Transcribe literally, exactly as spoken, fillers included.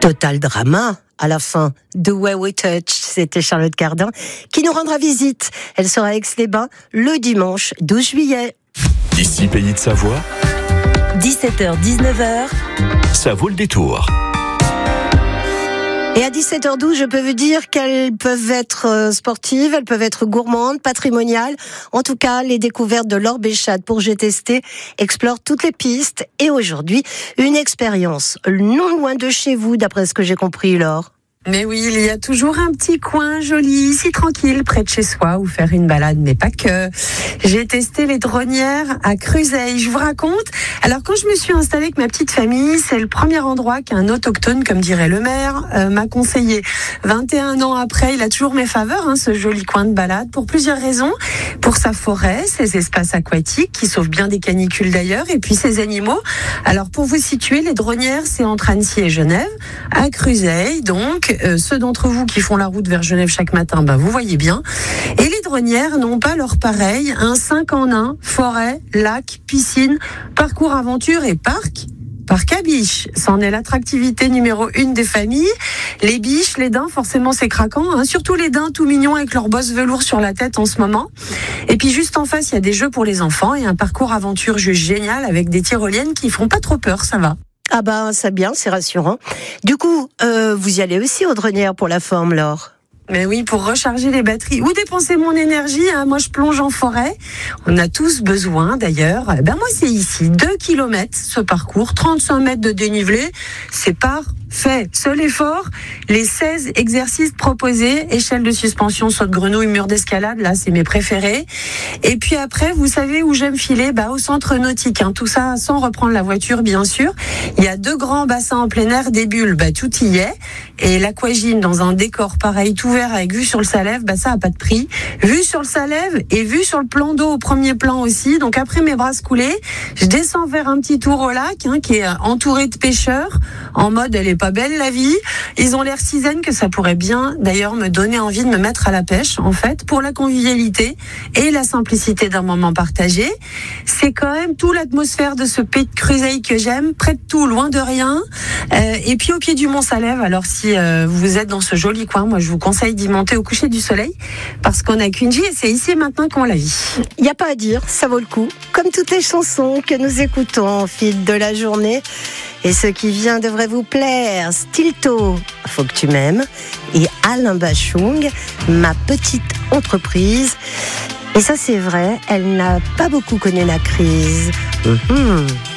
Total drama à la fin. The Way We Touch, c'était Charlotte Cardin qui nous rendra visite. Elle sera à Aix-les-Bains le dimanche douze juillet. Ici Pays de Savoie, dix-sept heures dix-neuf heures. Ça vaut le détour. Et à dix-sept heures douze, je peux vous dire qu'elles peuvent être sportives, elles peuvent être gourmandes, patrimoniales. En tout cas, les découvertes de Laure Béchade pour J'ai testé explorent toutes les pistes. Et aujourd'hui, une expérience non loin de chez vous, d'après ce que j'ai compris, Laure. Mais oui, il y a toujours un petit coin joli, si tranquille, près de chez soi, où faire une balade, mais pas que. J'ai testé les Dronnières à Cruseilles, je vous raconte. Alors, quand je me suis installée avec ma petite famille, c'est le premier endroit qu'un autochtone, comme dirait le maire, euh, m'a conseillé. vingt et un ans après, il a toujours mes faveurs, hein, ce joli coin de balade, pour plusieurs raisons. Pour sa forêt, ses espaces aquatiques, qui sauvent bien des canicules d'ailleurs, et puis ses animaux. Alors, pour vous situer, les Dronnières, c'est entre Annecy et Genève, à Cruseilles, donc. Euh, ceux d'entre vous qui font la route vers Genève chaque matin, bah, vous voyez bien. Et les Dronnières n'ont pas leur pareil, un cinq en un, forêt, lac, piscine, parcours aventure et parc. Parc à biches, c'en est l'attractivité numéro une des familles. Les biches, les daims, forcément c'est craquant, hein. Surtout les daims tout mignons avec leur bosse velours sur la tête en ce moment. Et puis juste en face, il y a des jeux pour les enfants et un parcours aventure juste génial avec des tyroliennes qui font pas trop peur, ça va. Ah bah, c'est bien, c'est rassurant. Du coup, euh, vous y allez aussi aux Dronnières pour la forme, Laure ? Mais oui, pour recharger les batteries ou dépenser mon énergie, hein, moi je plonge en forêt. On a tous besoin d'ailleurs. Ben moi c'est ici, deux kilomètres ce parcours, trente-cinq mètres de dénivelé, c'est parfait. Seul effort, les seize exercices proposés, échelle de suspension, saut de grenouille, mur d'escalade, là c'est mes préférés. Et puis après, vous savez où j'aime filer ? Bah au centre nautique, hein, tout ça sans reprendre la voiture bien sûr. Il y a deux grands bassins en plein air, des bulles, bah tout y est. Et l'aquagym dans un décor pareil, tout vert avec vue sur le Salève, bah ça a pas de prix. Vue sur le Salève et vue sur le plan d'eau au premier plan aussi. Donc après mes brasses coulées, je descends vers un petit tour au lac, hein, qui est entouré de pêcheurs. En mode, elle est pas belle la vie. Ils ont l'air si zen que ça pourrait bien d'ailleurs me donner envie de me mettre à la pêche, en fait, pour la convivialité et la simplicité d'un moment partagé. C'est quand même toute l'atmosphère de ce pays de Cruseilles que j'aime, près de tout, loin de rien. Euh, et puis au pied du Mont Salève, alors si euh, vous êtes dans ce joli coin, moi je vous conseille d'y monter au coucher du soleil, parce qu'on n'a qu'une vie et c'est ici et maintenant qu'on la vit. Il n'y a pas à dire, ça vaut le coup. Comme toutes les chansons que nous écoutons au fil de la journée. Et ce qui vient devrait vous plaire. Stilto, Faut que tu m'aimes. Et Alain Bachung, Ma petite entreprise. Et ça c'est vrai, elle n'a pas beaucoup connu la crise. Mmh.